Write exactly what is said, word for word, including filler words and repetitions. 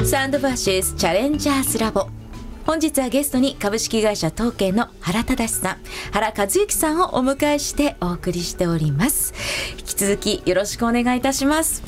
サンドバーシスチャレンジャーズラボ。本日はゲストに株式会社東慶の原忠さん、原和幸さんをお迎えしてお送りしております。引き続きよろしくお願いいたします。